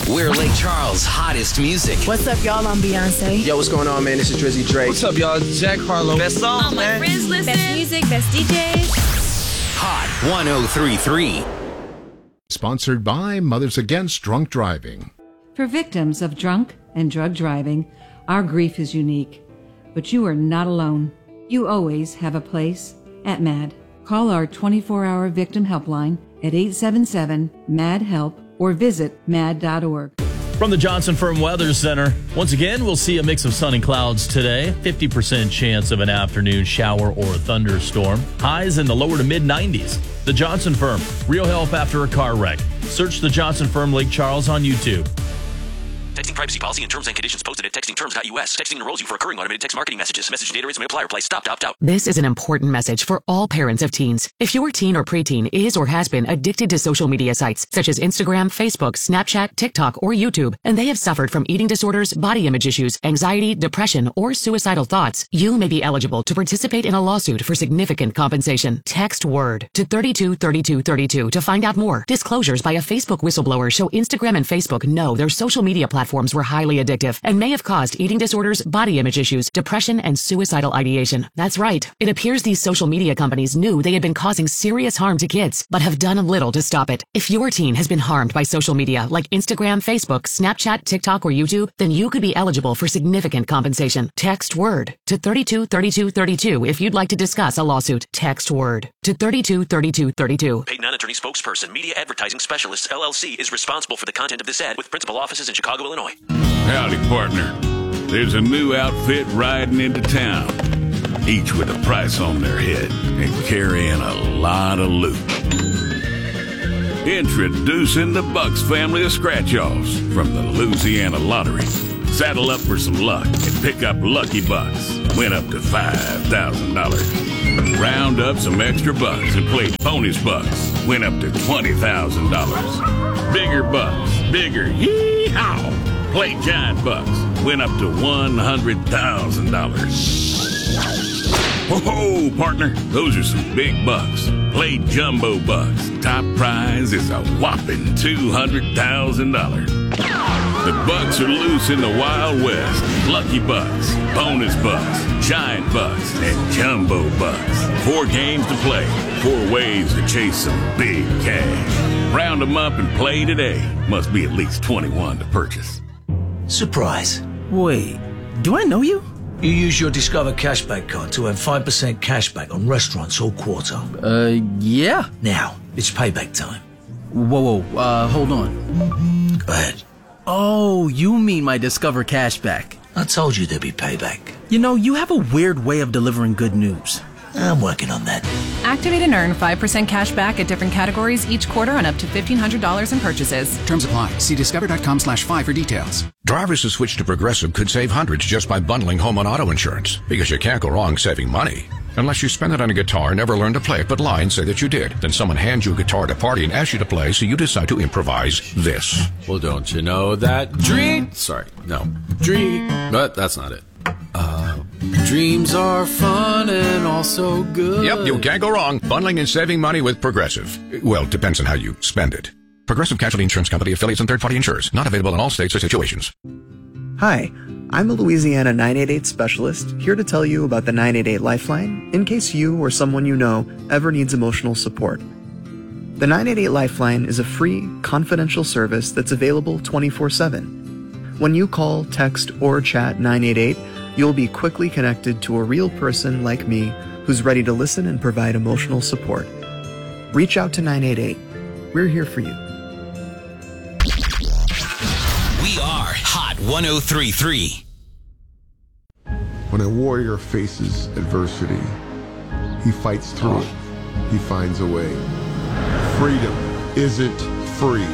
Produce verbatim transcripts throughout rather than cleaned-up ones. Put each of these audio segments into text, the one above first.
We're Lake Charles' hottest music. What's up, y'all? I'm Beyonce. Yo, what's going on, man? This is Drizzy Drake. What's up, y'all? It's Jack Harlow. Best songs, All man. my friends listen. Best music, best D Js. Hot one oh three point three. Sponsored by Mothers Against Drunk Driving. For victims of drunk and drug driving, our grief is unique. But you are not alone. You always have a place at MAD. Call our twenty-four hour victim helpline at eight seven seven, M A D, HELP or visit mad dot org. From the Johnson Firm Weather Center, once again, we'll see a mix of sun and clouds today. fifty percent chance of an afternoon shower or thunderstorm. Highs in the lower to mid nineties. The Johnson Firm, real help after a car wreck. Search the Johnson Firm Lake Charles on YouTube. Texting privacy policy and terms and conditions posted at texting terms dot U S. Texting enrolls you for recurring automated text marketing messages. Message data rates may apply. Reply stop, opt out. This is an important message for all parents of teens. If your teen or preteen is or has been addicted to social media sites such as Instagram, Facebook, Snapchat, TikTok, or YouTube, and they have suffered from eating disorders, body image issues, anxiety, depression, or suicidal thoughts, you may be eligible to participate in a lawsuit for significant compensation. Text WORD to thirty-two thirty-two thirty-two to find out more. Disclosures by a Facebook whistleblower show Instagram and Facebook know their social media platforms Platforms were highly addictive and may have caused eating disorders, body image issues, depression, and suicidal ideation. That's right. It appears these social media companies knew they had been causing serious harm to kids, but have done little to stop it. If your teen has been harmed by social media like Instagram, Facebook, Snapchat, TikTok, or YouTube, then you could be eligible for significant compensation. Text WORD to thirty-two thirty-two thirty-two if you'd like to discuss a lawsuit. Text WORD to thirty-two thirty-two thirty-two. Paid non-attorney spokesperson, Media Advertising Specialists, L L C, is responsible for the content of this ad with principal offices in Chicago, Illinois. Howdy, partner. There's a new outfit riding into town, each with a price on their head and carrying a lot of loot. Introducing the Bucks family of scratch-offs from the Louisiana Lottery. Saddle up for some luck and pick up Lucky Bucks. Win up to five thousand dollars. Round up some extra bucks and play bonus bucks. Win up to twenty thousand dollars. Bigger bucks. Bigger. Yee-haw. Play giant bucks. Win up to one hundred thousand dollars. Whoa, partner. Those are some big bucks. Play jumbo bucks. Top prize is a whopping two hundred thousand dollars. The bucks are loose in the Wild West. Lucky Bucks, bonus bucks, giant bucks, and jumbo bucks. Four games to play. Four ways to chase some big cash. Round them up and play today. Must be at least twenty-one to purchase. Surprise. Wait, do I know you? You use your Discover Cashback card to earn five percent cashback on restaurants all quarter. Uh, yeah. Now, it's payback time. Whoa, whoa, uh, hold on. Go ahead. Oh, you mean my Discover Cashback. I told you there'd be payback. You know, you have a weird way of delivering good news. I'm working on that. Activate and earn five percent cash back at different categories each quarter on up to fifteen hundred dollars in purchases. Terms apply. See discover.com slash five for details. Drivers who switch to Progressive could save hundreds just by bundling home and auto insurance, because you can't go wrong saving money. Unless you spend it on a guitar and never learn to play it but lie and say that you did. Then someone hands you a guitar at a party and asks you to play, so you decide to improvise this. Well, don't you know that dream... Sorry, no. Dream... But that's not it. Uh, dreams are fun and also good. Yep, you can't go wrong. Bundling and saving money with Progressive. Well, depends on how you spend it. Progressive Casualty Insurance Company, affiliates, and third-party insurers. Not available in all states or situations. Hi, I'm a Louisiana nine eight eight specialist, here to tell you about the nine eight eight Lifeline in case you or someone you know ever needs emotional support. The nine eight eight Lifeline is a free, confidential service that's available twenty-four seven. When you call, text, or chat nine eight eight, you'll be quickly connected to a real person like me who's ready to listen and provide emotional support. Reach out to nine eight eight. We're here for you. We are Hot one oh three point three. When a warrior faces adversity, he fights through it. He finds a way. Freedom isn't free.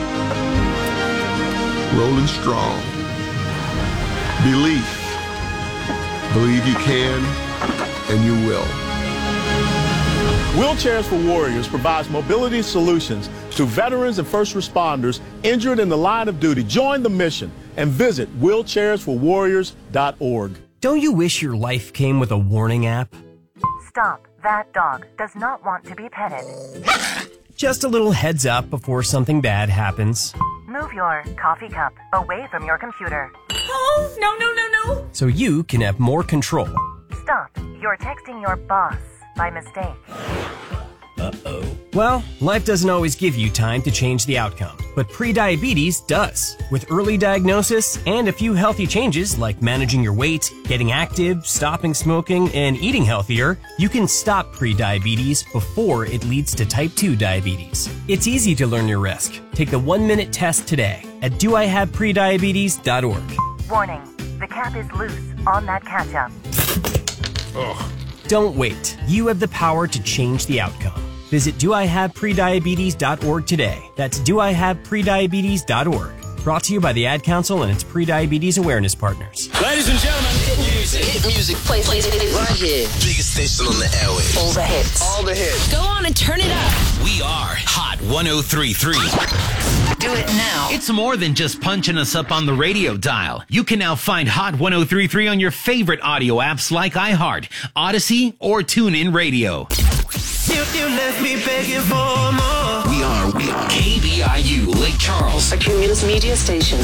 Rolling strong. Belief. Believe you can, and you will. Wheelchairs for Warriors provides mobility solutions to veterans and first responders injured in the line of duty. Join the mission and visit wheelchairs for warriors dot org. Don't you wish your life came with a warning app? Stop. That dog does not want to be petted. Just a little heads up before something bad happens. Move your coffee cup away from your computer. Oh, no, no, no, no. So you can have more control. Stop. You're texting your boss by mistake. Uh-oh. Well, life doesn't always give you time to change the outcome, but prediabetes does. With early diagnosis and a few healthy changes like managing your weight, getting active, stopping smoking, and eating healthier, you can stop prediabetes before it leads to type two diabetes. It's easy to learn your risk. Take the one-minute test today at do I have prediabetes dot org. Warning. The cap is loose on that ketchup. Ugh. Don't wait. You have the power to change the outcome. Visit do I have prediabetes dot org today. That's do I have prediabetes dot org. Brought to you by the Ad Council and its prediabetes awareness partners. Ladies and gentlemen, hit music. Hit music. Play, play, play, play. Right here. Biggest station on the airwaves. All the hits. All the hits. Go on and turn it up. We are Hot one oh three point three. Do it now. It's more than just punching us up on the radio dial. You can now find Hot one oh three point three on your favorite audio apps like iHeart, Odyssey, or TuneIn Radio. You, you left me begging for more. We are, we are K B I U, Lake Charles. A Cumulus media station.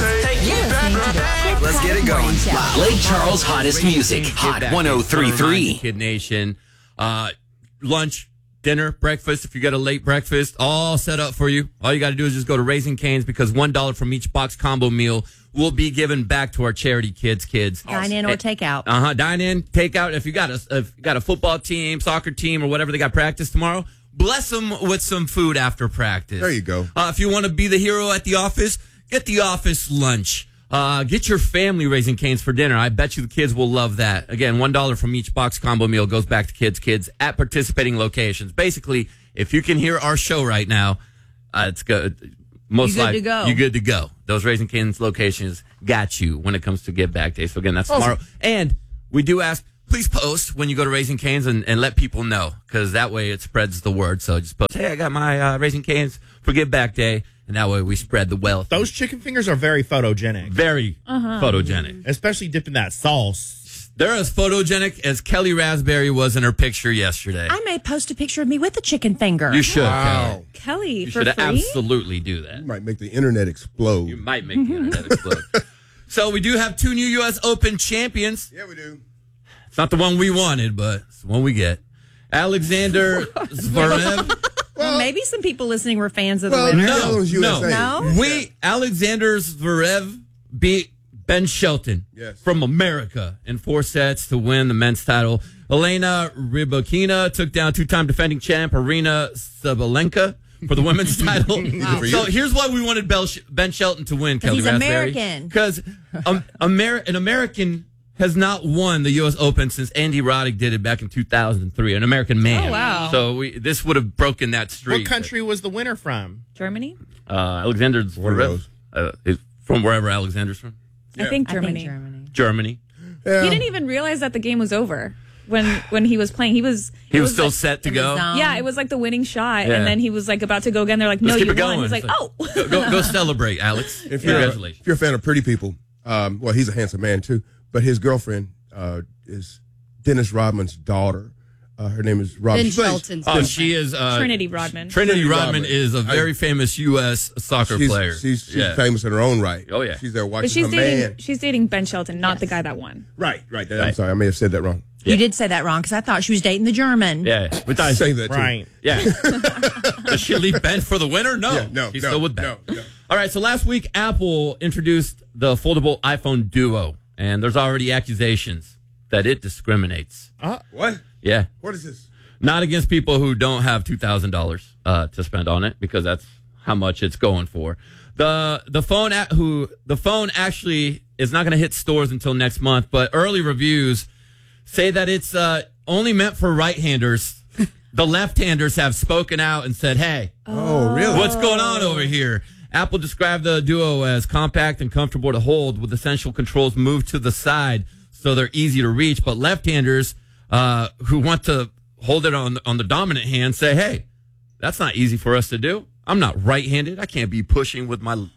Let's get it going. Lake Charles' hottest music, Hot one oh three point three. Kid Nation. Uh, lunch, dinner, breakfast, if you get a late breakfast, all set up for you. All you got to do is just go to Raising Cane's because one dollar from each box combo meal will be given back to our charity kids kids. Dine in or take out. Uh-huh. Dine in, take out. If you got a if you got a football team, soccer team, or whatever, they got practice tomorrow, bless them with some food after practice. There you go. Uh, if you want to be the hero at the office, get the office lunch. Uh, get your family Raising Cane's for dinner. I bet you the kids will love that. Again, one dollar from each box combo meal goes back to kids kids at participating locations. Basically, if you can hear our show right now, uh, it's good. Most you good likely, to go. You're good to go. Those Raising Cane's locations got you when it comes to Give Back Day. So again, that's tomorrow. And we do ask, please post when you go to Raising Cane's and, and let people know, because that way it spreads the word. So just post, hey, I got my uh, Raising Cane's for Give Back Day, and that way we spread the wealth. Those chicken fingers are very photogenic. Very Uh-huh. photogenic. Especially dipping that sauce. They're as photogenic as Kelly Raspberry was in her picture yesterday. I may post a picture of me with a chicken finger. You should, Kelly. Kelly, You for should free? absolutely do that. You might make the internet explode. You might make the internet explode. So we do have two new U S Open champions. Yeah, we do. It's not the one we wanted, but it's the one we get. Alexander Zverev. Well, maybe some people listening were fans of the Well, winner. no, no, No? We Alexander Zverev beat Ben Shelton from America in four sets to win the men's title. Elena Rybakina took down two-time defending champ Arina Sabalenka for the women's title. Wow. So here's why we wanted Bel- Ben Shelton to win, Kelly he's Raspberry. American. Because um, Amer- an American has not won the U S Open since Andy Roddick did it back in two thousand three, an American man. Oh, wow. So we, this would have broken that streak. What country was the winner from? Germany? Uh, Alexander Zverev uh, is from wherever Alexander's from. I think I think Germany. Germany. Germany. He didn't even realize that the game was over when when he was playing. He was He it was still like- set to go? Yeah, it was like the winning shot, Yeah. and then he was like about to go again. They're like, "No, Let's you keep it won." going. He's like, It's "Oh, Go, go, go celebrate, Alex. If you're, Congratulations. if you're a fan of pretty people, um, well, he's a handsome man too, but his girlfriend uh, is Dennis Rodman's daughter. Uh, her name is Rodman. Ben She plays- Shelton's Oh, she is uh, Trinity Rodman." Trinity Trinity Rodman Rodman. is a very I- famous U S soccer she's, player. She's, she's Yeah. famous in her own right. Oh, yeah. She's there watching But she's her dating. man. She's dating Ben Shelton, not the guy that won. Right, right. I'm sorry, I may have said that wrong. You did say that wrong because I thought she was dating the German. Yeah, but I say that too. Right. Yeah. Does she leave Ben for the winner? No. Yeah, no, She's no, still with Ben. no, no. All right, so last week, Apple introduced the foldable iPhone Duo, and there's already accusations that it discriminates. Uh, what? Yeah. What is this? Not against people who don't have two thousand dollars uh, to spend on it, because that's how much it's going for. The the phone a- who the phone actually is not going to hit stores until next month, but early reviews say that it's uh, only meant for right-handers. The left-handers have spoken out and said, "Hey, Oh, really? what's going on over here?" Apple described the Duo as compact and comfortable to hold, with essential controls moved to the side so they're easy to reach. But left-handers uh, who want to hold it on on the dominant hand say, "Hey, that's not easy for us to do. I'm not right-handed. I can't be pushing with my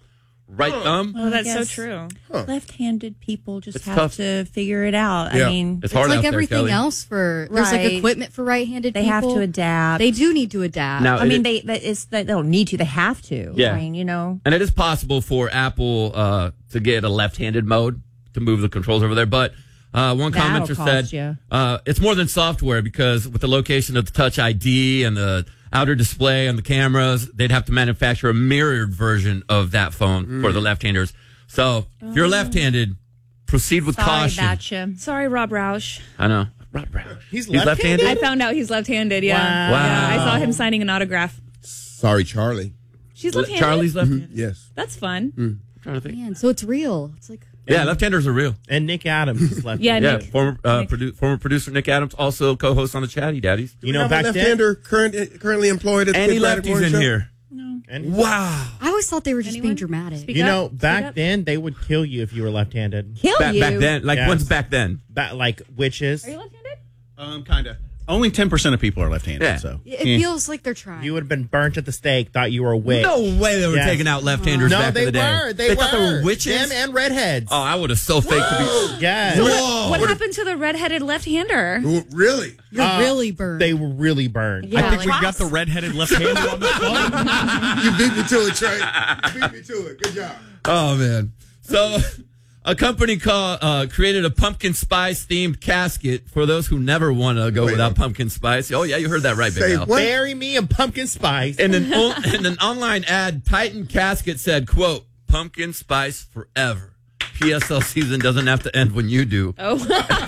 right thumb. Oh, that's so Yes. true. Left-handed people just It's have tough. to figure it out. Yeah. I mean, It's hard like out there, everything Kelly. else for there's like Right. equipment for right-handed They people. have to adapt. They do need to adapt. Now, I mean, it- they that is they don't need to. They have to. Yeah. I mean, you know. And it is possible for Apple uh, to get a left-handed mode to move the controls over there. But uh, one That'll commenter cost said you. uh, it's more than software because with the location of the Touch I D and the outer display and the cameras, they'd have to manufacture a mirrored version of that phone for the left-handers. So if you're left-handed, proceed with Sorry caution. about you. Sorry, Rob Roush. I know. Rob Roush. He's, He's left-handed? I found out he's left-handed. Yeah. Wow. Yeah, I Wow. saw him signing an autograph. Sorry, Charlie. She's Le- left-handed. Charlie's left-handed? Yes. That's fun. I'm trying to think. Man, so it's real. It's like Yeah, left-handers are real. And Nick Adams is left. Yeah, Yeah, Nick. former uh, produ- former producer Nick Adams, also co-host on the Chatty Daddies. You know, Have a back then. left-hander current, currently employed at the Any Big Bad lefties Morning in Show? here? And, Wow. I always thought they were just being dramatic. Speak you up. know, Speak back up. then they would kill you if you were left-handed. Kill Back, you. back then? Like, Yes. when's back then? Ba- like witches. Are you left-handed? Um, kind of. Only ten percent of people are left-handed. Yeah. So It Eh. feels like they're trying. You would have been burnt at the stake. Thought you were a witch. No way they were Yes. taking out left-handers No, back they in the day. were. They, were. thought they were witches? Them and redheads. Oh, I would have so faked to be. Yes. Whoa. What happened to the redheaded left-hander? Really? You're Uh, really burned. They were really burned. Yeah, I think like- we got the redheaded left-hander on the phone. You beat me to it, Trey. You beat me to it. Good job. Oh, man. So, a company called, uh, created a pumpkin spice themed casket for those who never want to go Wait, without wait. pumpkin spice. Oh, yeah, you heard that right, Big Say Al. what? Bury me in pumpkin spice. In an, o- in an online ad, Titan Casket said, quote, pumpkin spice forever. P S L season doesn't have to end when you do. Oh.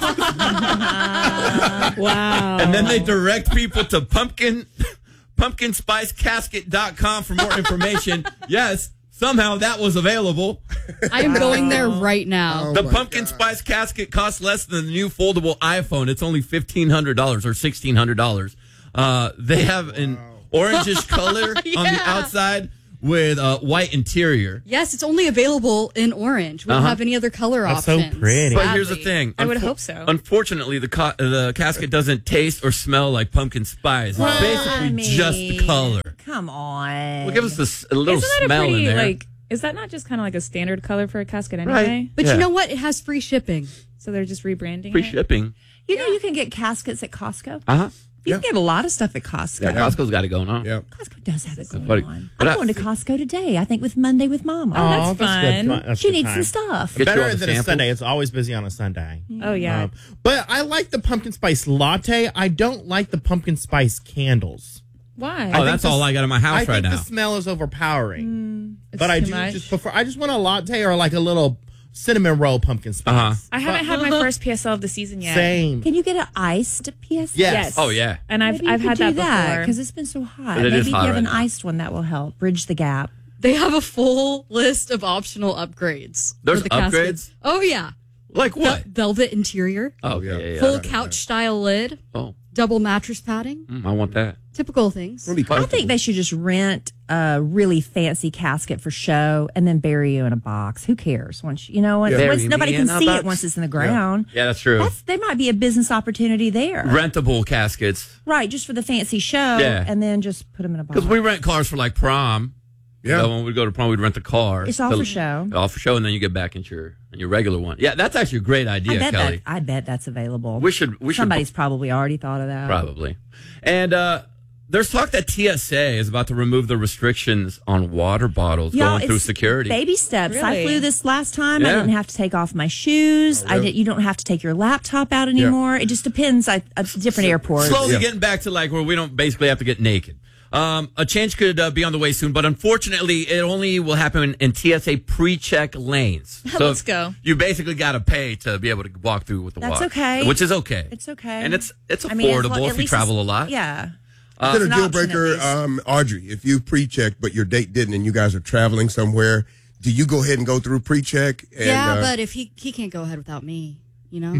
Wow. And then they direct people to pumpkin pumpkin spice casket dot com for more information. Yes, somehow that was available. I am going there right now. Oh The my pumpkin God. spice casket costs less than the new foldable iPhone. It's only fifteen hundred dollars or sixteen hundred dollars. Uh, they have an orangish color on the Yeah. outside with a white interior. Yes, it's only available in orange. We don't Uh-huh. have any other color That's so options. pretty. But here's the Sadly. thing. I would Unfo- hope so. Unfortunately, the ca- the casket doesn't taste or smell like pumpkin spice. It's basically I mean, just the color. Come on. Well, give us this, a little Isn't that a smell in pretty, there. like, is that not just kind of like a standard color for a casket anyway? Right. But Yeah. you know what? It has free shipping. So they're just rebranding Free it? shipping. You know, you can get caskets at Costco. Uh huh. You can get a lot of stuff at Costco. Yeah, Costco's got it going on. Yeah. Costco does have it going funny. on. But I'm I- going to Costco today. I think with Monday with Mama. Oh, that's good fun. fun. That's she good needs time. some stuff. Get you all Better the than a samples. Sunday. It's always busy on a Sunday. Oh, yeah. Um, but I like the pumpkin spice latte. I don't like the pumpkin spice candles. Why? Oh, that's the- all I got in my house I right think now. the smell is overpowering. It's but I too do much. just prefer. I just want a latte or like a little cinnamon roll pumpkin spice. Uh-huh. I haven't had my first P S L of the season yet. Same. Can you get an iced P S? Yes. Yes. Oh, yeah. And I've Maybe I've you had could that do before. because it's been so hot. But it Maybe is if hot you have right an now. iced one that will help bridge the gap. They have a full list of optional upgrades. There's for the casket. upgrades? Oh, yeah. Like what? Vel- velvet interior. Oh, yeah, yeah, yeah. Full couch style lid. Oh, Double mattress padding. mm, I want that. Typical things. I think they should just rent a really fancy casket for show and then bury you in a box. Who cares? Once you you know, once, Bury once me nobody in can a see box. it once it's in the ground. Yeah, that's true. That's, there might be a business opportunity there. Rentable caskets. Right, just for the fancy show, Yeah. and then just put them in a box. Because we rent cars for like prom. Yeah. So when we go to prom, we'd rent the car. It's all So- for show. All for show, and then you get back into your in your regular one. Yeah, that's actually a great idea, I bet Kelly. that, I bet that's available. We should- we should- Somebody's probably already thought of that. Probably. And uh, there's talk that T S A is about to remove the restrictions on water bottles Y'all, going through it's security. Baby steps. I Really? flew this last time. I Yeah. didn't have to take off my shoes. I did. You don't have to take your laptop out anymore. It just depends. I, at different airports. Slowly Yeah. getting back to like where we don't basically have to get naked. Um, a change could uh, be on the way soon, but unfortunately, it only will happen in, in T S A pre-check lanes. Let's if- go. You basically got to pay to be able to walk through with the That's water. okay. Which is okay. It's okay. And it's it's affordable I mean, as lo- at if you least travel a it's- lot. Yeah. Uh, Is it It's a an deal option at breaker, least. um, Audrey? If you pre-checked but your date didn't, and you guys are traveling somewhere, do you go ahead and go through pre-check? And, yeah, uh, but if he he can't go ahead without me, you know?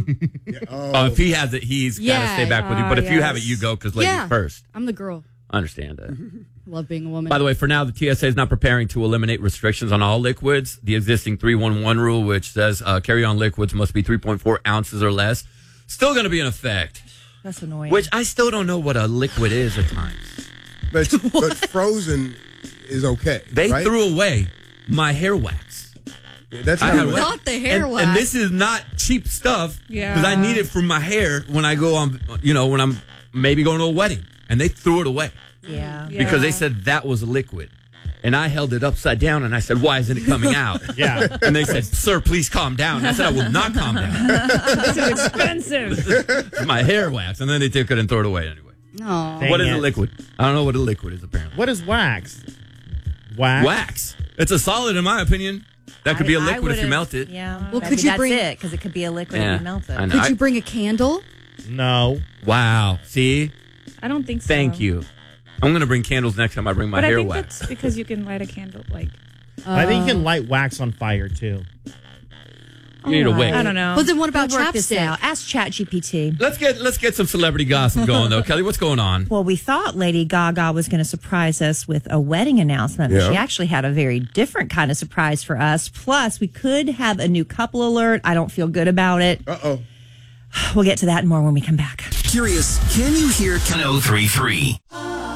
Oh, if he has it, he's got to Yeah, stay back with you. But Ah, if you have it, yes. you go because ladies yeah. first. I'm the girl. I understand that. I love being a woman. By the way, for now, the T S A is not preparing to eliminate restrictions on all liquids. The existing three one one rule, which says uh, carry-on liquids must be three point four ounces or less, still going to be in effect. That's annoying. Which I still don't know what a liquid is at times. but, but frozen is okay. They right? threw away my hair wax. That's I not had what- wax. Not the hair and, wax. and this is not cheap stuff. Yeah. Because I need it for my hair when I go on, you know, when I'm maybe going to a wedding. And they threw it away. Yeah. Because they said that was liquid. And I held it upside down and I said, why isn't it coming out? Yeah. And they said, sir, please calm down. And I said, I will not calm down. Too expensive. It's my hair wax. And then they took it and threw it away anyway. No. What is Dang a it. liquid? I don't know what a liquid is, apparently. What is wax? Wax. Wax. It's a solid, in my opinion. That could be a I- I liquid if you would've- melt it. Yeah. Well, Maybe could you that's bring- it? Because it could be a liquid Yeah, if you melt it. I know. Could I- you bring a candle? No. Wow. See? I don't think so. Thank you. I'm going to bring candles next time I bring my But I hair think wax. that's because you can light a candle. Like, I think you can light wax on fire too. You need a wick. I don't know. But then what about We'll work this chapstick? out. Ask ChatGPT. Let's get let's get some celebrity gossip going though. Kelly, what's going on? Well, we thought Lady Gaga was going to surprise us with a wedding announcement, but Yeah. she actually had a very different kind of surprise for us. Plus, we could have a new couple alert. I don't feel good about it. Uh-oh. We'll get to that and more when we come back. Curious, can you hear one oh three three.